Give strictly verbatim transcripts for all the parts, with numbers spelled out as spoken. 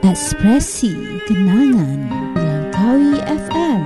Ekspresi Kenangan Langkawi F M.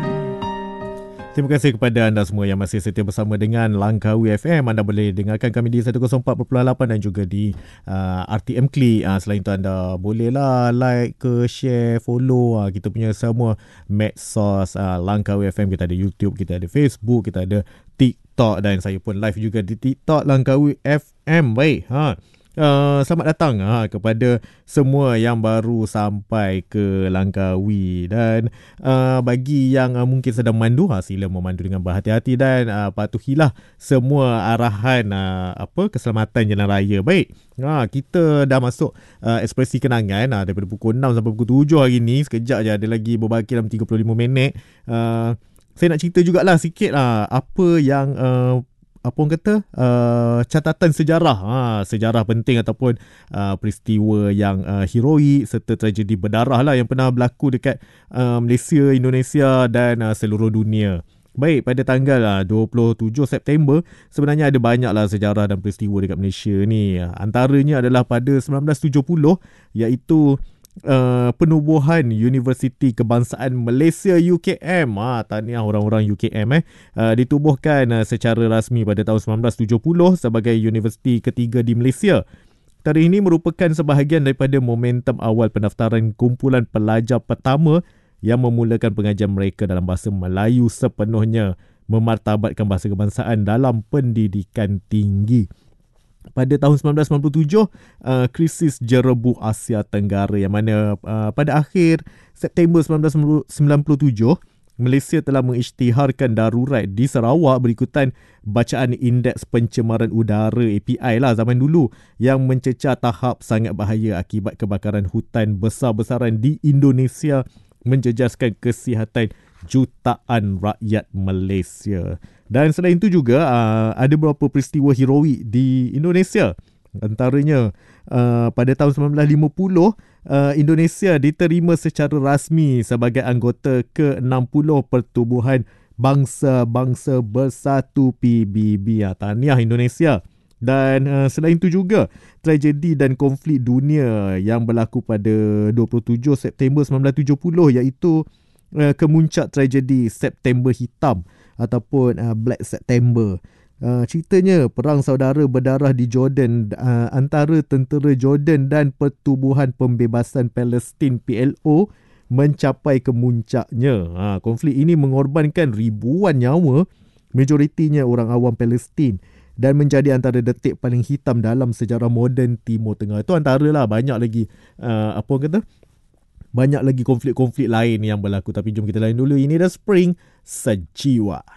Terima kasih kepada anda semua yang masih setia bersama dengan Langkawi F M. Anda boleh dengarkan kami di seratus empat perpuluhan lapan dan juga di uh, R T M Klik. Uh, selain itu anda bolehlah like ke, share, follow uh, kita punya semua medsos uh, Langkawi F M. Kita ada YouTube, kita ada Facebook, kita ada TikTok dan saya pun live juga di TikTok Langkawi F M. Baik, ha. Uh, selamat datang ha, kepada semua yang baru sampai ke Langkawi dan uh, bagi yang uh, mungkin sedang memandu, ha, sila memandu dengan berhati-hati dan uh, patuhilah semua arahan uh, apa keselamatan jalan raya. Baik, ha, kita dah masuk uh, ekspresi kenangan ha, daripada pukul enam sampai pukul tujuh hari ni. Sekejap je ada lagi berbaki dalam tiga puluh lima minit. Uh, saya nak cerita jugalah sikit lah apa yang uh, apa orang kata uh, catatan sejarah ha, sejarah penting ataupun uh, peristiwa yang uh, heroik serta tragedi berdarah lah yang pernah berlaku dekat uh, Malaysia, Indonesia dan uh, seluruh dunia. Baik, pada tanggal uh, dua puluh tujuh September sebenarnya ada banyaklah sejarah dan peristiwa dekat Malaysia ni. Antaranya adalah pada sembilan belas tujuh puluh iaitu Uh, penubuhan Universiti Kebangsaan Malaysia U K M. Ah, tahniah orang-orang U K M eh. Uh, ditubuhkan uh, secara rasmi pada tahun sembilan belas tujuh puluh sebagai universiti ketiga di Malaysia. Tarikh ini merupakan sebahagian daripada momentum awal pendaftaran kumpulan pelajar pertama yang memulakan pengajian mereka dalam bahasa Melayu sepenuhnya, memartabatkan bahasa kebangsaan dalam pendidikan tinggi. Pada tahun sembilan belas sembilan puluh tujuh, uh, krisis jerebuk Asia Tenggara yang mana uh, pada akhir September sembilan belas sembilan puluh tujuh, Malaysia telah mengisytiharkan darurat di Sarawak berikutan bacaan Indeks Pencemaran Udara A P I lah zaman dulu yang mencecah tahap sangat bahaya akibat kebakaran hutan besar-besaran di Indonesia menjejaskan kesihatan jutaan rakyat Malaysia. Dan selain itu juga uh, ada beberapa peristiwa heroik di Indonesia. Antaranya uh, pada tahun sembilan belas lima puluh uh, Indonesia diterima secara rasmi sebagai anggota ke enam puluh Pertubuhan Bangsa-Bangsa Bersatu P B B. Ya, tahniah Indonesia. Dan uh, selain itu juga tragedi dan konflik dunia yang berlaku pada dua puluh tujuh September sembilan belas tujuh puluh iaitu uh, kemuncak tragedi September Hitam ataupun uh, Black September. Uh, ceritanya perang saudara berdarah di Jordan uh, antara tentera Jordan dan Pertubuhan Pembebasan Palestin P L O mencapai kemuncaknya. Uh, konflik ini mengorbankan ribuan nyawa, majoritinya orang awam Palestin, dan menjadi antara detik paling hitam dalam sejarah moden Timur Tengah. Itu antaralah, banyak lagi uh, apa kata banyak lagi konflik-konflik lain yang berlaku. Tapi jom kita lain dulu. Ini dah Spring Sejiwa.